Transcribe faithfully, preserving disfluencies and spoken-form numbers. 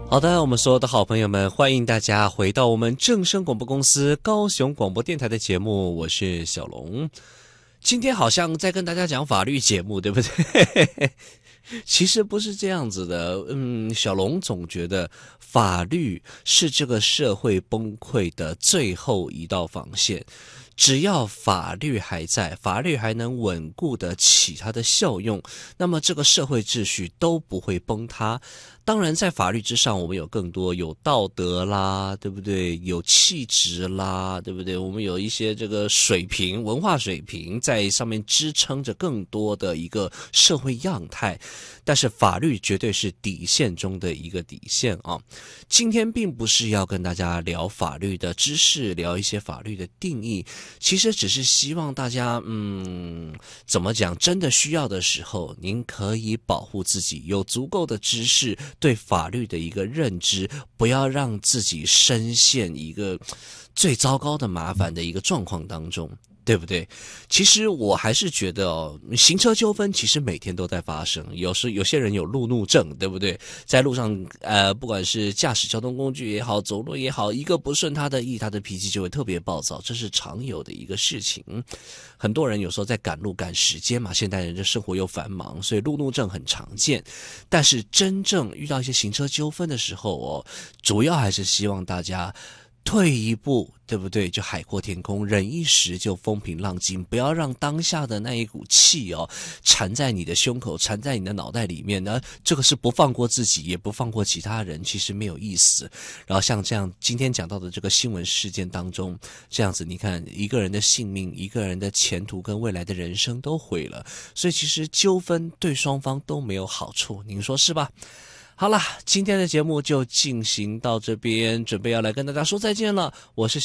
好的，我们所有的好朋友们，欢迎大家回到我们正声广播公司高雄广播电台的节目，我是小龙。今天好像在跟大家讲法律节目，对不对？其实不是这样子的，嗯，小龙总觉得法律是这个社会崩溃的最后一道防线。只要法律还在，法律还能稳固得起它的效用，那么这个社会秩序都不会崩塌。当然在法律之上，我们有更多有道德啦，对不对？有气质啦，对不对？我们有一些这个水平，文化水平在上面支撑着更多的一个社会样态。但是法律绝对是底线中的一个底线啊！今天并不是要跟大家聊法律的知识，聊一些法律的定义，其实只是希望大家，嗯，怎么讲，真的需要的时候，您可以保护自己，有足够的知识，对法律的一个认知，不要让自己深陷一个最糟糕的麻烦的一个状况当中。对不对？其实我还是觉得哦，行车纠纷其实每天都在发生。有时有些人有路怒症，对不对？在路上，呃，不管是驾驶交通工具也好，走路也好，一个不顺他的意，他的脾气就会特别暴躁，这是常有的一个事情。很多人有时候在赶路赶时间嘛，现代人的生活又繁忙，所以路怒症很常见。但是真正遇到一些行车纠纷的时候哦，主要还是希望大家退一步，对不对？就海阔天空，忍一时就风平浪静，不要让当下的那一股气哦缠在你的胸口，缠在你的脑袋里面呢。这个是不放过自己，也不放过其他人，其实没有意思。然后像这样今天讲到的这个新闻事件当中，这样子你看，一个人的性命，一个人的前途跟未来的人生都毁了，所以其实纠纷对双方都没有好处，您说是吧？好了，今天的节目就进行到这边，准备要来跟大家说再见了。我是